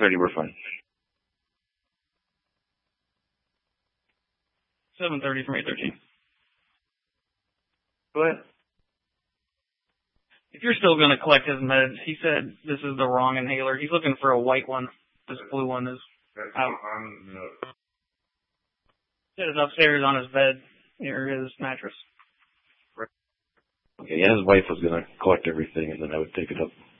6:30, we're fine. 7:30 from 8:13. Go ahead. If you're still going to collect his meds, he said this is the wrong inhaler. He's looking for a white one. This blue one is out. He said it's upstairs on his bed near his mattress. Okay, yeah, his wife was going to collect everything, and then I would take it up.